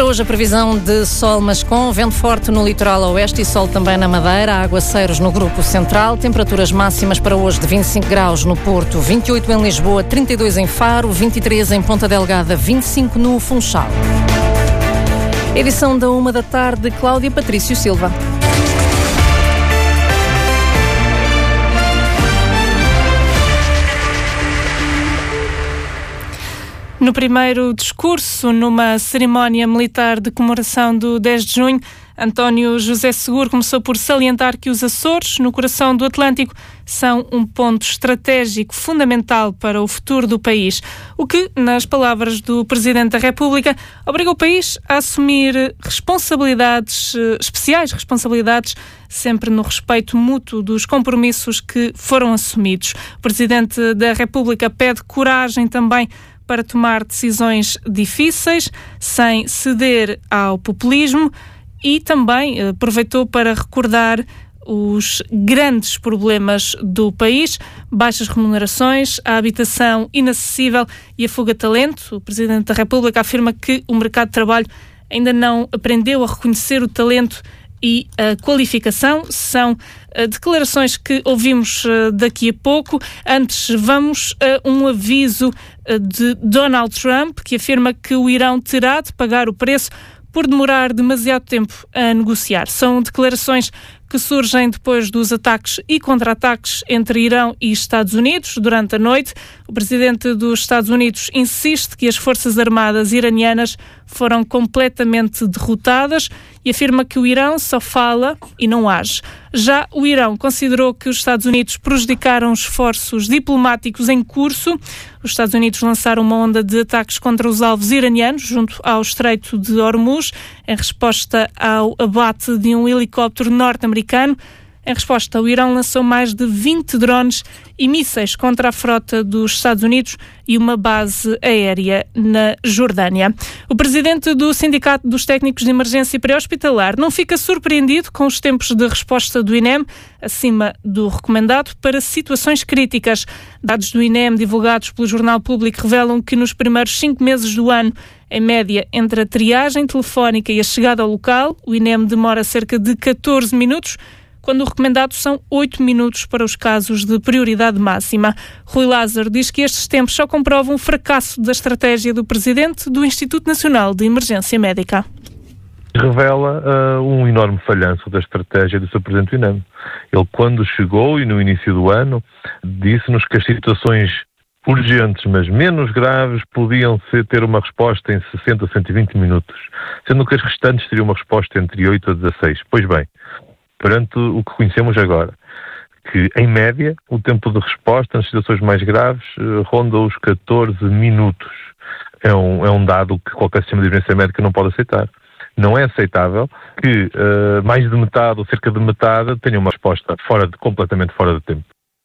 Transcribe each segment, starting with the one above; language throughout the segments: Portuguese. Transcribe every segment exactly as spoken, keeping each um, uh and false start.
Para hoje a previsão de sol, mas com vento forte no litoral oeste e sol também na Madeira, aguaceiros no grupo central, temperaturas máximas para hoje de vinte e cinco graus no Porto, vinte e oito em Lisboa, trinta e dois em Faro, vinte e três em Ponta Delgada, vinte e cinco no Funchal. Edição da uma da tarde, Cláudia Patrício Silva. No primeiro discurso, numa cerimónia militar de comemoração do dez de junho, António José Seguro começou por salientar que os Açores, no coração do Atlântico, são um ponto estratégico fundamental para o futuro do país, o que, nas palavras do Presidente da República, obriga o país a assumir responsabilidades, especiais responsabilidades, sempre no respeito mútuo dos compromissos que foram assumidos. O Presidente da República pede coragem também para tomar decisões difíceis, sem ceder ao populismo, e também aproveitou para recordar os grandes problemas do país: baixas remunerações, a habitação inacessível e a fuga de talento. O Presidente da República afirma que o mercado de trabalho ainda não aprendeu a reconhecer o talento e a qualificação. São uh, declarações que ouvimos uh, daqui a pouco. Antes, vamos a um aviso uh, de Donald Trump, que afirma que o Irão terá de pagar o preço por demorar demasiado tempo a negociar. São declarações que surgem depois dos ataques e contra-ataques entre Irão e Estados Unidos durante a noite. O presidente dos Estados Unidos insiste que as forças armadas iranianas foram completamente derrotadas e afirma que o Irão só fala e não age. Já o Irão considerou que os Estados Unidos prejudicaram esforços diplomáticos em curso. Os Estados Unidos lançaram uma onda de ataques contra os alvos iranianos junto ao Estreito de Hormuz, em resposta ao abate de um helicóptero norte-americano. Em resposta, o Irão lançou mais de vinte drones e mísseis contra a frota dos Estados Unidos e uma base aérea na Jordânia. O presidente do Sindicato dos Técnicos de Emergência Pré-Hospitalar não fica surpreendido com os tempos de resposta do I N E M, acima do recomendado, para situações críticas. Dados do I N E M divulgados pelo Jornal Público revelam que nos primeiros cinco meses do ano, em média, entre a triagem telefónica e a chegada ao local, o I N E M demora cerca de catorze minutos, quando o recomendado são oito minutos para os casos de prioridade máxima. Rui Lázaro diz que estes tempos só comprovam o fracasso da estratégia do Presidente do Instituto Nacional de Emergência Médica. Revela uh, um enorme falhanço da estratégia do seu Presidente do I N E M. Ele, quando chegou e no início do ano, disse-nos que as situações urgentes, mas menos graves, podiam ser, ter uma resposta em sessenta a cento e vinte minutos, sendo que as restantes teriam uma resposta entre oito a dezasseis. Pois bem, perante o que conhecemos agora, que, em média, o tempo de resposta nas situações mais graves ronda os catorze minutos. É um, é um dado que qualquer sistema de emergência médica não pode aceitar. Não é aceitável que uh, mais de metade ou cerca de metade tenha uma resposta fora de, completamente fora de tempo.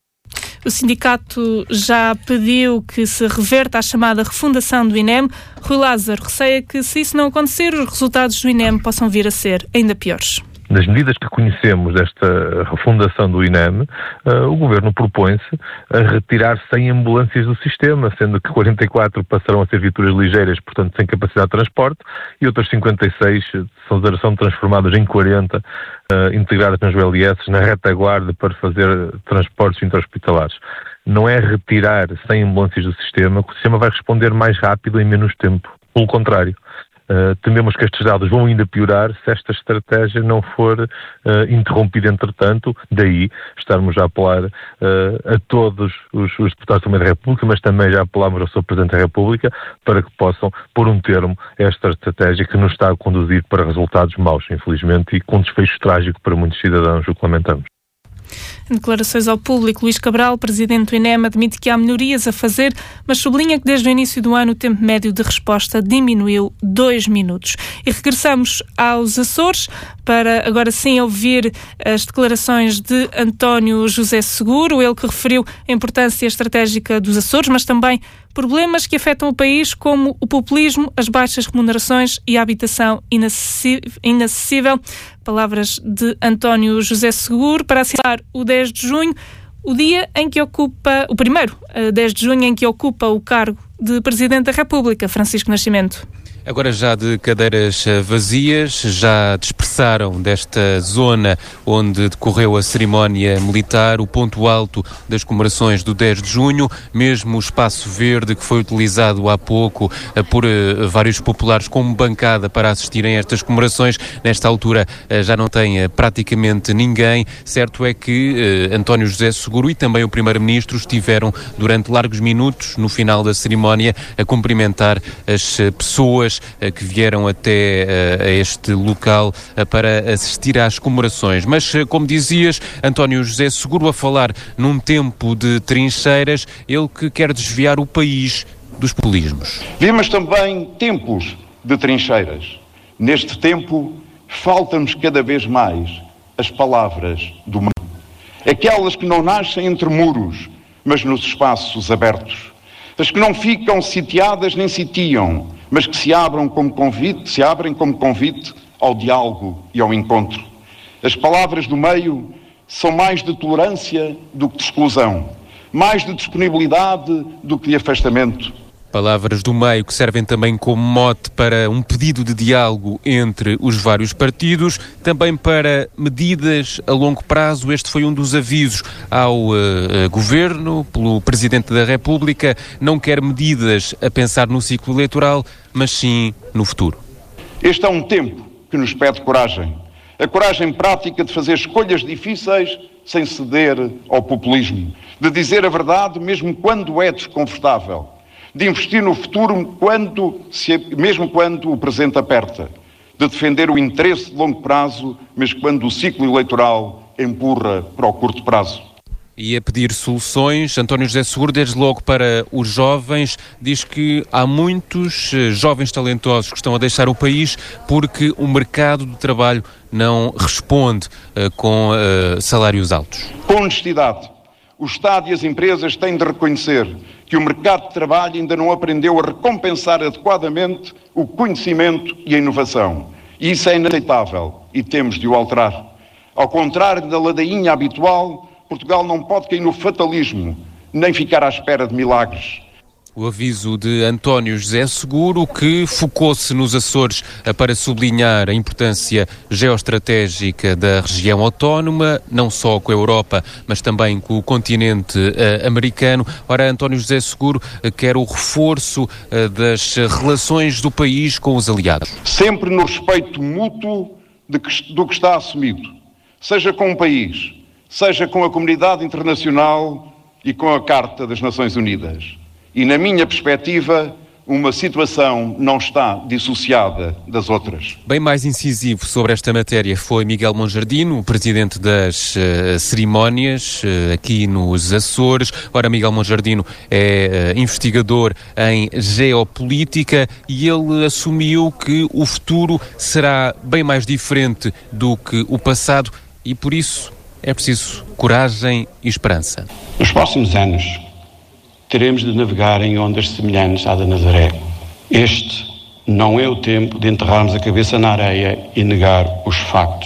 O sindicato já pediu que se reverta a chamada refundação do I N E M. Rui Lázaro receia que, se isso não acontecer, os resultados do I N E M possam vir a ser ainda piores. Das medidas que conhecemos desta refundação do I N E M, uh, o Governo propõe-se a retirar cem ambulâncias do sistema, sendo que quarenta e quatro passarão a ser viaturas ligeiras, portanto sem capacidade de transporte, e outras cinquenta e seis são, são transformadas em quarenta, uh, integradas nas U L S, na retaguarda para fazer transportes intra-hospitalares. Não é retirar cem ambulâncias do sistema que o sistema vai responder mais rápido em menos tempo. Pelo contrário. Uh, tememos que estes dados vão ainda piorar se esta estratégia não for uh, interrompida entretanto. Daí estarmos a apelar uh, a todos os, os deputados também da República, mas também já apelamos ao seu Presidente da República para que possam pôr um termo a esta estratégia que nos está a conduzir para resultados maus, infelizmente, e com um desfecho trágico para muitos cidadãos, o que lamentamos. Em declarações ao público, Luís Cabral, presidente do I N E M, admite que há melhorias a fazer, mas sublinha que desde o início do ano o tempo médio de resposta diminuiu dois minutos. E regressamos aos Açores para agora sim ouvir as declarações de António José Seguro, ele que referiu a importância estratégica dos Açores, mas também problemas que afetam o país, como o populismo, as baixas remunerações e a habitação inacessível. Palavras de António José Seguro para assinalar o dez de junho, o dia em que ocupa, o primeiro dez de junho em que ocupa o cargo de Presidente da República, Francisco Nascimento. Agora já de cadeiras vazias, já dispersaram desta zona onde decorreu a cerimónia militar o ponto alto das comemorações do dez de junho, mesmo o espaço verde que foi utilizado há pouco por vários populares como bancada para assistirem a estas comemorações. Nesta altura já não tem praticamente ninguém. Certo é que António José Seguro e também o Primeiro-Ministro estiveram durante largos minutos no final da cerimónia a cumprimentar as pessoas que vieram até uh, a este local uh, para assistir às comemorações. Mas, uh, como dizias, António José Seguro a falar num tempo de trincheiras, ele que quer desviar o país dos populismos. Vimos também tempos de trincheiras. Neste tempo, faltam-nos cada vez mais as palavras do mundo. Aquelas que não nascem entre muros, mas nos espaços abertos. As que não ficam sitiadas nem sitiam, mas que se abram como convite, se abrem como convite ao diálogo e ao encontro. As palavras do meio são mais de tolerância do que de exclusão, mais de disponibilidade do que de afastamento. Palavras do meio que servem também como mote para um pedido de diálogo entre os vários partidos, também para medidas a longo prazo. Este foi um dos avisos ao uh, Governo, pelo Presidente da República. Não quer medidas a pensar no ciclo eleitoral, mas sim no futuro. Este é um tempo que nos pede coragem. A coragem prática de fazer escolhas difíceis sem ceder ao populismo. De dizer a verdade mesmo quando é desconfortável. De investir no futuro quando, se, mesmo quando o presente aperta, de defender o interesse de longo prazo, mesmo quando o ciclo eleitoral empurra para o curto prazo. E a pedir soluções, António José Seguro, desde logo para os jovens, diz que há muitos jovens talentosos que estão a deixar o país porque o mercado do trabalho não responde uh, com uh, salários altos. Com honestidade, o Estado e as empresas têm de reconhecer que o mercado de trabalho ainda não aprendeu a recompensar adequadamente o conhecimento e a inovação. E isso é inaceitável e temos de o alterar. Ao contrário da ladainha habitual, Portugal não pode cair no fatalismo, nem ficar à espera de milagres. O aviso de António José Seguro, que focou-se nos Açores para sublinhar a importância geoestratégica da região autónoma, não só com a Europa, mas também com o continente uh, americano. Ora, António José Seguro uh, quer o reforço uh, das relações do país com os aliados. Sempre no respeito mútuo de que, do que está assumido, seja com o país, seja com a comunidade internacional e com a Carta das Nações Unidas. E, na minha perspectiva, uma situação não está dissociada das outras. Bem mais incisivo sobre esta matéria foi Miguel Monjardino, o presidente das uh, cerimónias uh, aqui nos Açores. Ora, Miguel Monjardino é uh, investigador em geopolítica e ele assumiu que o futuro será bem mais diferente do que o passado e, por isso, é preciso coragem e esperança. Nos próximos anos, teremos de navegar em ondas semelhantes à da Nazaré. Este não é o tempo de enterrarmos a cabeça na areia e negar os factos.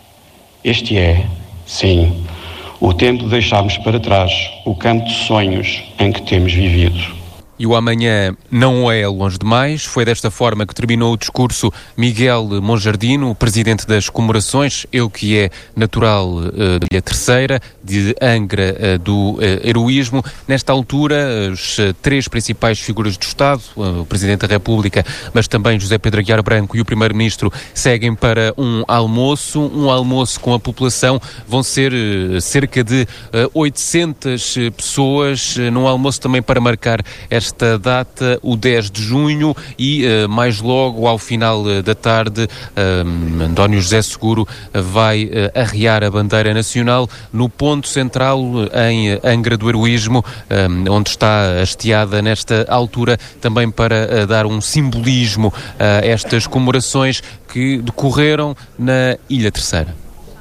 Este é, sim, o tempo de deixarmos para trás o campo de sonhos em que temos vivido. E o amanhã não é longe demais. Foi desta forma que terminou o discurso Miguel Monjardino, o presidente das comemorações, ele que é natural uh, da Ilha Terceira, de Angra uh, do uh, Heroísmo. Nesta altura, as uh, três principais figuras do Estado, uh, o Presidente da República, mas também José Pedro Aguiar Branco e o Primeiro-Ministro, seguem para um almoço, um almoço com a população. Vão ser uh, cerca de uh, oitocentas pessoas, uh, num almoço também para marcar esta Esta data, o dez de junho, e uh, mais logo, ao final uh, da tarde, uh, António José Seguro uh, vai uh, arrear a bandeira nacional no ponto central uh, em Angra do Heroísmo, uh, onde está hasteada nesta altura, também para uh, dar um simbolismo a estas comemorações que decorreram na Ilha Terceira.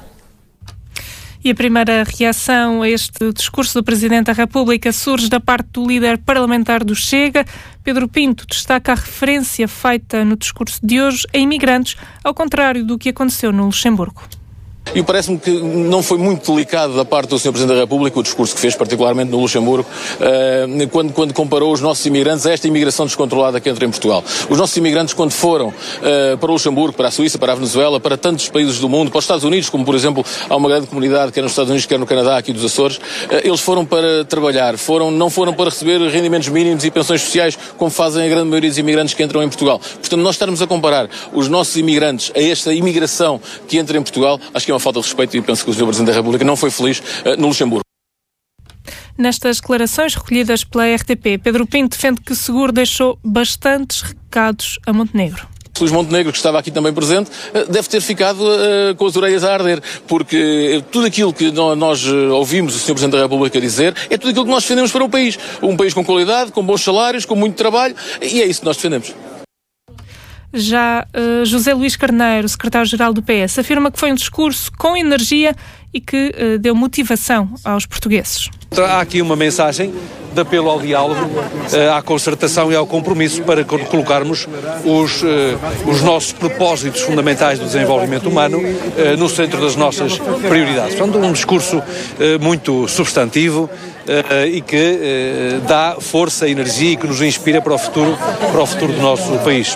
E a primeira reação a este discurso do Presidente da República surge da parte do líder parlamentar do Chega. Pedro Pinto destaca a referência feita no discurso de hoje a imigrantes, ao contrário do que aconteceu no Luxemburgo. E parece-me que não foi muito delicado da parte do senhor Presidente da República o discurso que fez, particularmente no Luxemburgo, quando, quando comparou os nossos imigrantes a esta imigração descontrolada que entra em Portugal. Os nossos imigrantes, quando foram para o Luxemburgo, para a Suíça, para a Venezuela, para tantos países do mundo, para os Estados Unidos, como por exemplo há uma grande comunidade, quer nos Estados Unidos, quer no Canadá, aqui dos Açores, eles foram para trabalhar, foram, não foram para receber rendimentos mínimos e pensões sociais, como fazem a grande maioria dos imigrantes que entram em Portugal. Portanto, nós estarmos a comparar os nossos imigrantes a esta imigração que entra em Portugal, acho que é uma falta de respeito e penso que o senhor Presidente da República não foi feliz uh, no Luxemburgo. Nestas declarações recolhidas pela R T P, Pedro Pinto defende que Seguro deixou bastantes recados a Montenegro. Luís Montenegro, que estava aqui também presente, deve ter ficado uh, com as orelhas a arder, porque tudo aquilo que nós ouvimos o senhor Presidente da República dizer é tudo aquilo que nós defendemos para o país. Um país com qualidade, com bons salários, com muito trabalho, e é isso que nós defendemos. Já uh, José Luís Carneiro, secretário-geral do P S, afirma que foi um discurso com energia e que uh, deu motivação aos portugueses. Há aqui uma mensagem de apelo ao diálogo, uh, à concertação e ao compromisso para colocarmos os, uh, os nossos propósitos fundamentais do desenvolvimento humano uh, no centro das nossas prioridades. Portanto, um discurso uh, muito substantivo uh, e que uh, dá força, energia e que nos inspira para o futuro, para o futuro do nosso país.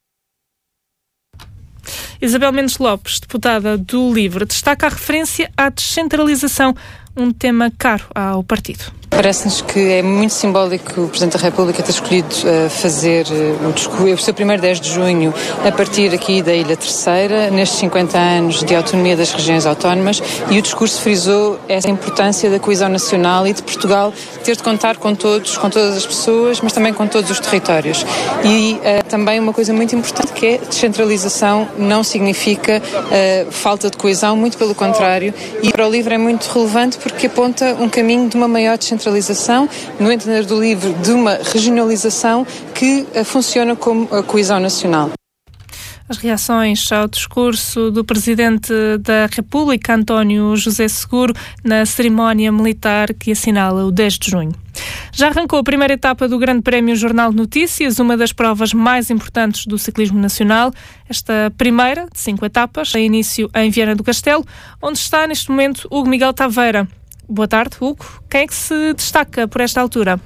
Isabel Mendes Lopes, deputada do LIVRE, destaca a referência à descentralização, um tema caro ao partido. Parece-nos que é muito simbólico o Presidente da República ter escolhido uh, fazer uh, o, discurso, o seu primeiro dez de junho a partir aqui da Ilha Terceira, nestes cinquenta anos de autonomia das regiões autónomas, e o discurso frisou essa importância da coesão nacional e de Portugal ter de contar com todos, com todas as pessoas, mas também com todos os territórios. E uh, também uma coisa muito importante que é descentralização não significa uh, falta de coesão, muito pelo contrário, e para o LIVRE é muito relevante porque aponta um caminho de uma maior descentralização, no entender do LIVRE, de uma regionalização que uh, funciona como a coesão nacional. As reações ao discurso do Presidente da República, António José Seguro, na cerimónia militar que assinala o dez de junho. Já arrancou a primeira etapa do Grande Prémio Jornal de Notícias, uma das provas mais importantes do ciclismo nacional. Esta primeira, de cinco etapas, tem início em Viana do Castelo, onde está neste momento Hugo Miguel Taveira. Boa tarde, Hugo. Quem é que se destaca por esta altura?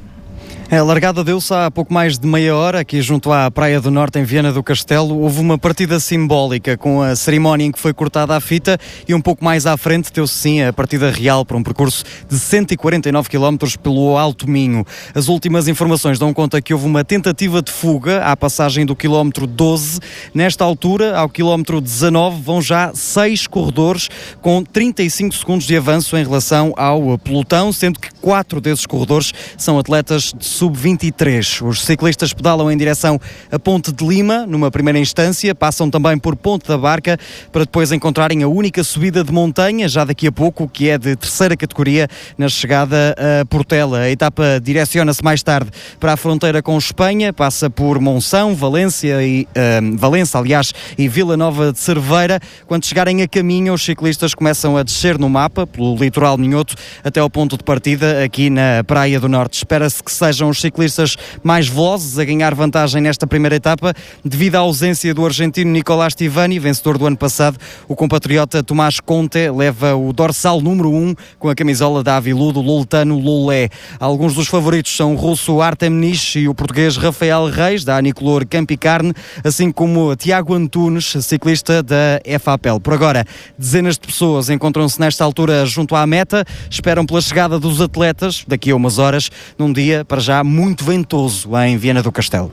A largada deu-se há pouco mais de meia hora, aqui junto à Praia do Norte, em Viana do Castelo. Houve uma partida simbólica com a cerimónia em que foi cortada a fita e um pouco mais à frente deu-se sim a partida real para um percurso de cento e quarenta e nove quilómetros pelo Alto Minho. As últimas informações dão conta que houve uma tentativa de fuga à passagem do quilómetro doze. Nesta altura, ao quilómetro dezanove, vão já seis corredores com trinta e cinco segundos de avanço em relação ao pelotão, sendo que quatro desses corredores são atletas de sub vinte e três. Os ciclistas pedalam em direção a Ponte de Lima, numa primeira instância, passam também por Ponte da Barca, para depois encontrarem a única subida de montanha, já daqui a pouco, que é de terceira categoria, na chegada a Portela. A etapa direciona-se mais tarde para a fronteira com Espanha, passa por Monção, Valência e uh, Valença, aliás, e Vila Nova de Cerveira. Quando chegarem a caminho, os ciclistas começam a descer no mapa, pelo litoral minhoto, até ao ponto de partida, aqui na Praia do Norte. Espera-se que sejam os ciclistas mais velozes a ganhar vantagem nesta primeira etapa, devido à ausência do argentino Nicolás Tivani, vencedor do ano passado. O compatriota Tomás Conte leva o dorsal número um com a camisola da Aviludo Loltano Lolé. Alguns dos favoritos são o russo Artem Nish e o português Rafael Reis, da Anicolor Campicarne, assim como Tiago Antunes, ciclista da F A P E L. Por agora, dezenas de pessoas encontram-se nesta altura junto à meta, esperam pela chegada dos atletas daqui a umas horas, num dia para já muito ventoso em Viana do Castelo.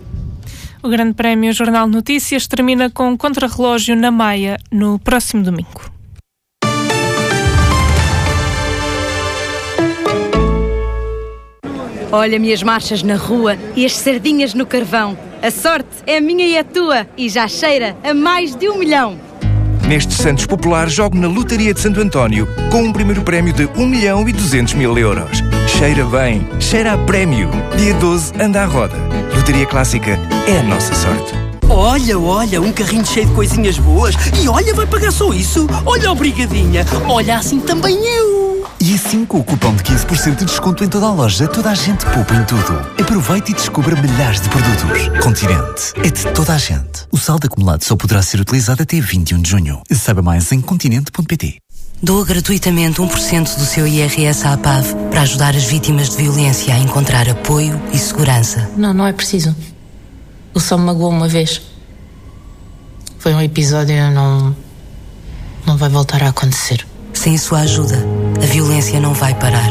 O Grande Prémio Jornal de Notícias termina com um contrarrelógio na Maia no próximo domingo. Olha-me as marchas na rua e as sardinhas no carvão. A sorte é minha e a tua e já cheira a mais de um milhão. Nestes Santos Populares, jogo na Lotaria de Santo António com um primeiro prémio de um milhão e duzentos mil euros. Cheira bem, cheira a prémio. Dia doze, anda à roda. Lotaria Clássica é a nossa sorte. Olha, olha, um carrinho cheio de coisinhas boas. E olha, vai pagar só isso. Olha, obrigadinha. Olha, assim também eu. E assim, com o cupom de quinze por cento de desconto em toda a loja, toda a gente poupa em tudo. Aproveite e descubra milhares de produtos. Continente é de toda a gente. O saldo acumulado só poderá ser utilizado até vinte e um de junho. Saiba mais em continente ponto pt. Doa gratuitamente um por cento do seu I R S à A P A V para ajudar as vítimas de violência a encontrar apoio e segurança. Não, não é preciso. Ele só me magoou uma vez. Foi um episódio e não... não vai voltar a acontecer. Sem sua ajuda, a violência não vai parar.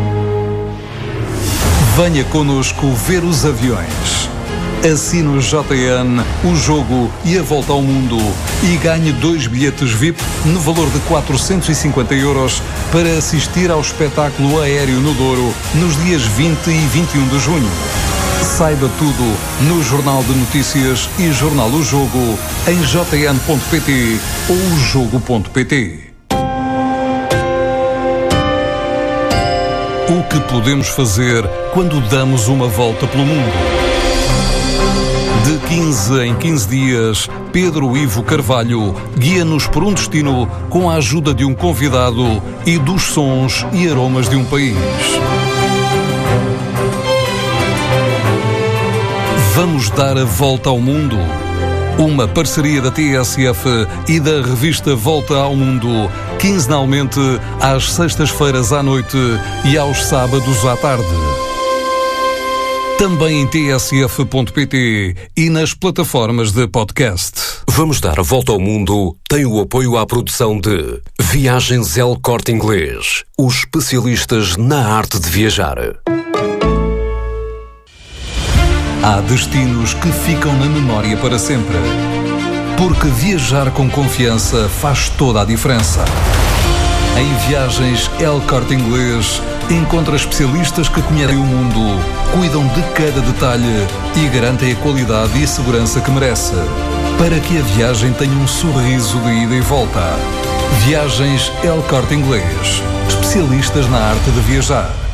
Venha connosco ver os aviões. Assine o J N, o jogo e a volta ao mundo e ganhe dois bilhetes V I P no valor de quatrocentos e cinquenta euros para assistir ao espetáculo aéreo no Douro nos dias vinte e vinte e um de junho. Saiba tudo no Jornal de Notícias e Jornal O Jogo em j n ponto p t ou o jogo ponto p t. O que podemos fazer quando damos uma volta pelo mundo? De quinze em quinze dias, Pedro Ivo Carvalho guia-nos por um destino com a ajuda de um convidado e dos sons e aromas de um país. Vamos dar a volta ao mundo. Uma parceria da T S F e da revista Volta ao Mundo, quinzenalmente às sextas-feiras à noite e aos sábados à tarde. Também em t s f ponto p t e nas plataformas de podcast. Vamos dar a volta ao mundo tem o apoio à produção de Viagens El Corte Inglês, os especialistas na arte de viajar. Há destinos que ficam na memória para sempre. Porque viajar com confiança faz toda a diferença. Em Viagens El Corte Inglês, encontra especialistas que conhecem o mundo, cuidam de cada detalhe e garantem a qualidade e segurança que merece, para que a viagem tenha um sorriso de ida e volta. Viagens El Corte Inglês, especialistas na arte de viajar.